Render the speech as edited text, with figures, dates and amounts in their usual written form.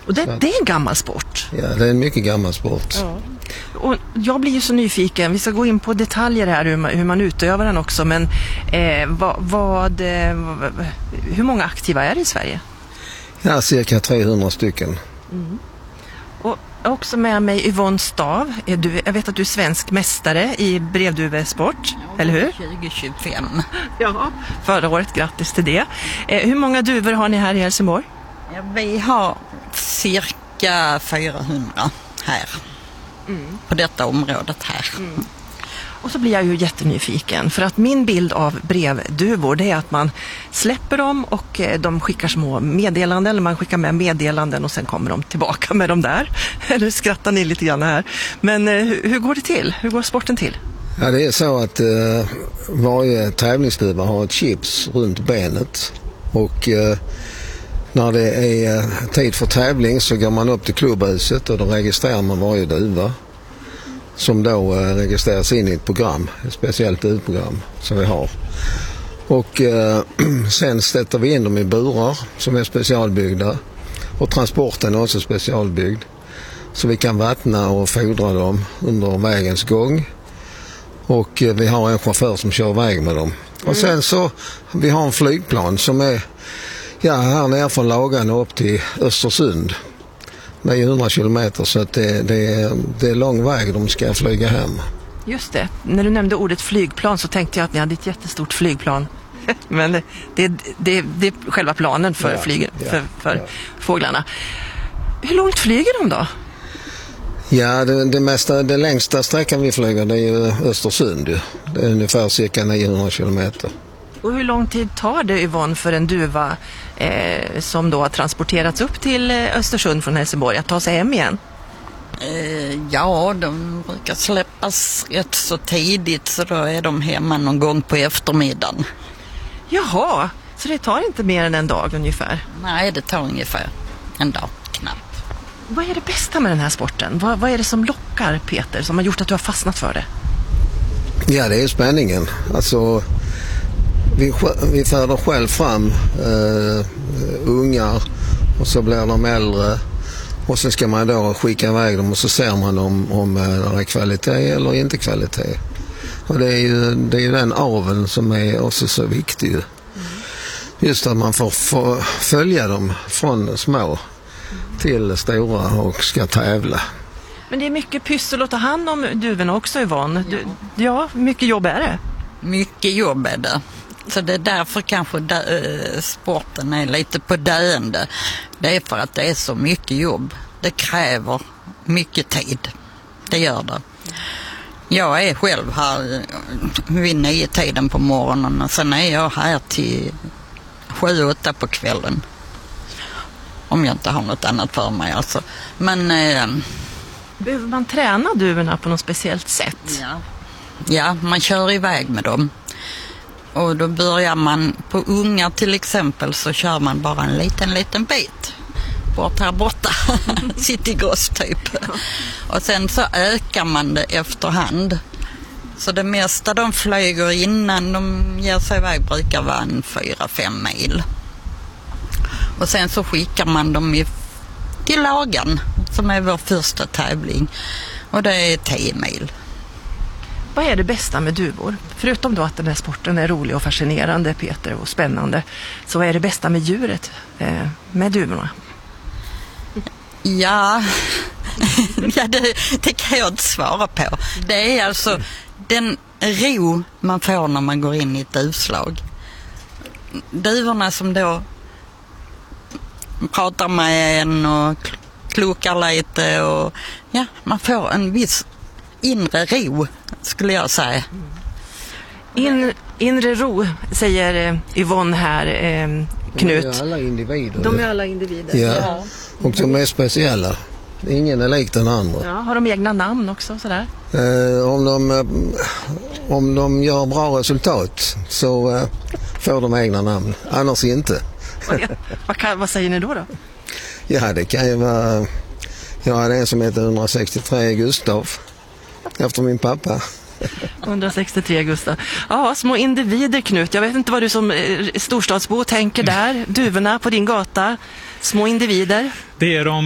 Och det är en gammal sport. Ja, det är en mycket gammal sport. Ja. Och jag blir ju så nyfiken. Vi ska gå in på detaljer här hur man utövar den också. Men hur många aktiva är det i Sverige? Ja, cirka 300 stycken. Mm. Och också med mig Yvonne Stav. Jag vet att du är svensk mästare i brevduvesport, eller hur? 2025. Ja, förra året. Grattis till det. Hur många duvor har ni här i Helsingborg? Ja, vi har cirka 400 här. På detta området här. Mm. Och så blir jag ju jättenyfiken, för att min bild av brevduvor, det är att man släpper dem och de skickar små meddelanden, eller man skickar med meddelanden och sen kommer de tillbaka med dem där. Nu skrattar ni lite grann här. Men hur går det till? Hur går sporten till? Ja, det är så att varje tävlingsduva har ett chips runt benet, och när det är tid för tävling så går man upp till klubbhuset och då registrerar man varje duva, som då registreras in i ett program, ett speciellt duvprogram som vi har. Och sen sätter vi in dem i burar som är specialbyggda, och transporten är också specialbyggd, så vi kan vattna och fodra dem under vägens gång, och vi har en chaufför som kör väg med dem. Och sen så vi har en flygplan som är här nere från Lagan upp till Östersund. 900 kilometer, så att det är lång väg de ska flyga hem. Just det. När du nämnde ordet flygplan så tänkte jag att ni hade ett jättestort flygplan. Men det är själva planen för för fåglarna. Hur långt flyger de då? Ja, det längsta sträckan vi flyger, det är ju Östersund. Det är ungefär cirka 900 kilometer. Och hur lång tid tar det, Yvonne, för en duva som då har transporterats upp till Östersund från Helsingborg att ta sig hem igen? Ja, de brukar släppas rätt så tidigt, så då är de hemma någon gång på eftermiddagen. Jaha, så det tar inte mer än en dag ungefär? Nej, det tar ungefär en dag, knappt. Vad är det bästa med den här sporten? Vad är det som lockar, Peter, som har gjort att du har fastnat för det? Ja, det är spänningen. Alltså, vi föder själv fram ungar, och så blir de äldre, och så ska man då skicka iväg dem, och så ser man om det är kvalitet eller inte kvalitet. Och det är ju den aveln som är också så viktig. Just att man får följa dem från små till stora och ska tävla. Men det är mycket pyssel att ta hand om duvorna också, Yvonne. Ja, mycket jobb är det. Mycket jobb är det. Så det är därför kanske sporten är lite på döende. Det är för att det är så mycket jobb. Det kräver mycket tid. Det gör det. Jag är själv här vid 9-tiden på morgonen, och sen är jag här till 7-8 på kvällen. Om jag inte har något annat för mig alltså. Men behöver man träna duvorna på något speciellt sätt? Ja, man kör iväg med dem. Och då börjar man på ungar till exempel, så kör man bara en liten bit bort här borta. Citygross typ. Och sen så ökar man det efterhand. Så det mesta de flyger innan de ger sig iväg brukar vara en 4-5 mil. Och sen så skickar man dem till Lagan, som är vår första tävling. Och det är 10 mil. Vad är det bästa med duvor? Förutom då att den här sporten är rolig och fascinerande, Peter, och spännande, så vad är det bästa med djuret, med duvorna? Ja, det kan jag inte svara på. Det är alltså den ro man får när man går in i ett duvslag. Duvorna som då pratar med en och klokar lite, och ja, man får en viss inre ro, skulle jag säga. Inre ro, säger Yvonne här, Knut. De är alla individer. De är alla individer. Ja. Och de är speciella. Ingen är lik den andra. Ja, har de egna namn också sådär? Om de gör bra resultat så får de egna namn. Annars inte. Vad säger ni då? Ja, det kan ju vara... Jag hade en som heter 163 Gustav. Efter min pappa. 163 Gustav. Ja, små individer, Knut. Jag vet inte vad du som storstadsbo tänker där. Duvorna på din gata. Små individer. Det är de